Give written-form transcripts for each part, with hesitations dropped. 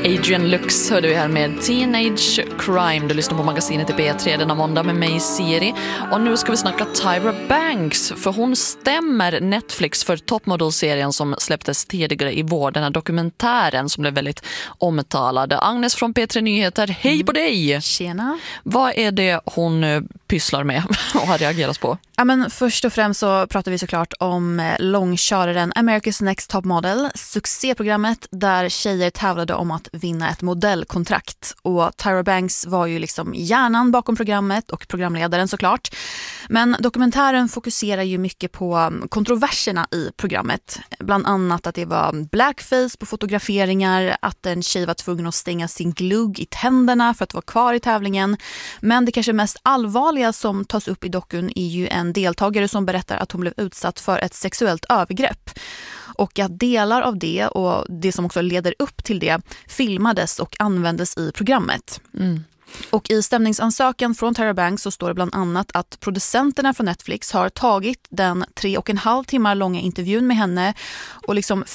Adrian Lux hörde vi här med Teenage Crime. Du lyssnar på magasinet i B3 denna måndag med mig, Siri. Och nu ska vi snacka Tyra Banks, för hon stämmer Netflix för Topmodel-serien som släpptes tidigare i vår. Den här dokumentären som blev väldigt omtalad. Agnes från P3 Nyheter, hej på dig! Tjena! Vad är det hon pysslar med och har reagerat på? Ja, men först och främst så pratar vi såklart om långköraren America's Next Top Model, succéprogrammet där tjejer tävlade om att vinna ett modellkontrakt. Och Tyra Banks var ju liksom hjärnan bakom programmet och programledaren såklart. Men dokumentären fokuserar ju mycket på kontroverserna i programmet. Bland annat att det var blackface på fotograferingar, att en tjej var tvungen att stänga sin glugg i tänderna för att vara kvar i tävlingen. Men det kanske mest allvarliga som tas upp i dokun är ju en deltagare som berättar att hon blev utsatt för ett sexuellt övergrepp. Och att delar av det och det som också leder upp till det filmades och användes i programmet. Och i stämningsansökan från Tyra Banks så står det bland annat att producenterna från Netflix har tagit den 3,5 timmar långa intervjun med henne och liksom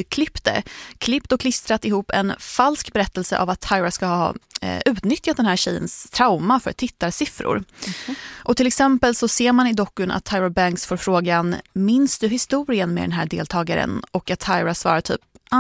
klippt och klistrat ihop en falsk berättelse av att Tyra ska ha utnyttjat den här tjejens trauma för tittarsiffror. Och till exempel så ser man i dokun att Tyra Banks får frågan: minns du historien med den här deltagaren? Och att Tyra svarar typ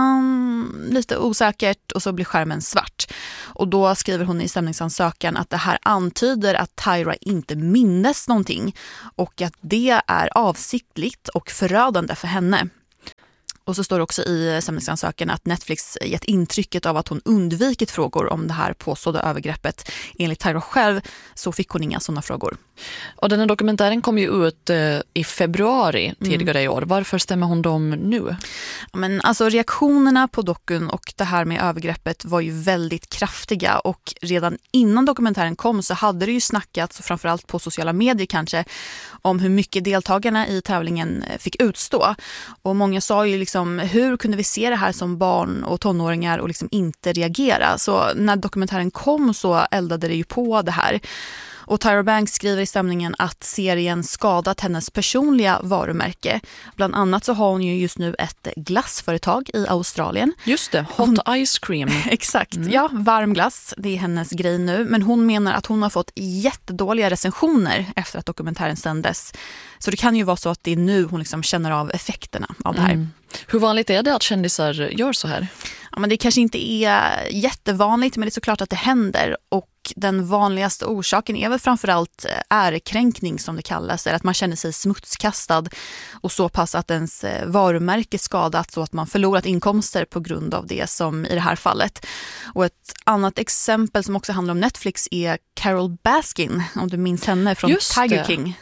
lite osäkert, och så blir skärmen svart. Och då skriver hon i stämningsansökan att det här antyder att Tyra inte minns någonting och att det är avsiktligt och förödande för henne. Och så står det också i stämningsansökan att Netflix gett intrycket av att hon undvikit frågor om det här påstådda övergreppet. Enligt Tyra själv så fick hon inga sådana frågor. Och den här dokumentären kom ju ut i februari tidigare i år. Varför stämmer hon dem nu? Ja, men alltså reaktionerna på dokun och det här med övergreppet var ju väldigt kraftiga, och redan innan dokumentären kom så hade det ju snackats, framförallt på sociala medier kanske, om hur mycket deltagarna i tävlingen fick utstå. Och många sa ju liksom, hur kunde vi se det här som barn och tonåringar och liksom inte reagera? Så när dokumentären kom så eldade det ju på det här. Och Tyra Banks skriver i stämningen att serien skadat hennes personliga varumärke. Bland annat så har hon ju just nu ett glassföretag i Australien. Just det, hot ice cream. Exakt, ja, varm glass, det är hennes grej nu. Men hon menar att hon har fått jättedåliga recensioner efter att dokumentären sändes. Så det kan ju vara så att det är nu hon liksom känner av effekterna av det här. Hur vanligt är det att kändisar gör så här? Ja, men det kanske inte är jättevanligt, men det är såklart att det händer. Och den vanligaste orsaken är väl framförallt ärekränkning som det kallas, eller att man känner sig smutskastad och så pass att ens varumärke skadats så att man förlorat inkomster på grund av det, som i det här fallet. Och ett annat exempel som också handlar om Netflix är Carole Baskin, om du minns henne från Tiger King.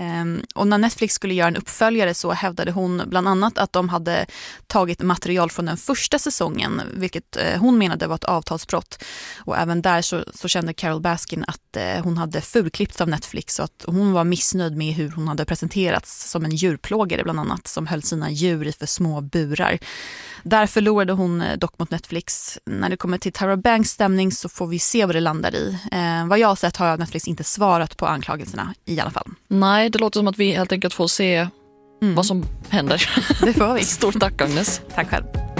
Och när Netflix skulle göra en uppföljare så hävdade hon bland annat att de hade tagit material från den första säsongen, vilket hon menade var ett avtalsbrott. Och även där så kände Carole Baskin att hon hade fulklippts av Netflix, och att hon var missnöjd med hur hon hade presenterats som en djurplågare bland annat, som höll sina djur i för små burar. Där förlorade hon dock mot Netflix. När det kommer till Tyra Banks stämning så får vi se vad det landar i. Vad jag har sett har Netflix inte svarat på anklagelserna i alla fall. Nej, det låter som att vi helt enkelt får se vad som händer. Det får vi. Stort tack, Agnes. Tack själv.